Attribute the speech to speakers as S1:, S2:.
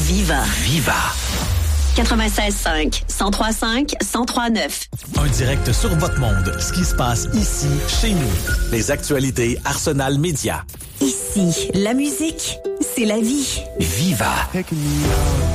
S1: Viva.
S2: Viva.
S1: 96.5, 103.5, 103.9.
S2: Un direct sur votre monde. Ce qui se passe ici, chez nous. Les actualités Arsenal Média.
S1: Ici, la musique, c'est la vie.
S2: Viva.